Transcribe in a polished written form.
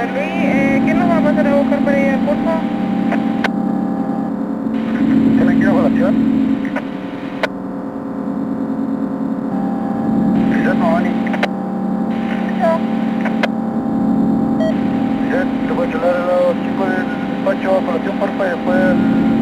¿Quién nos va a pasar a buscar para ir al curso? ¿Tienen que ir a colación? Quizás no, Ani. No. Quizás te puede hablar a los chicos del despacho a colación, porfa, y después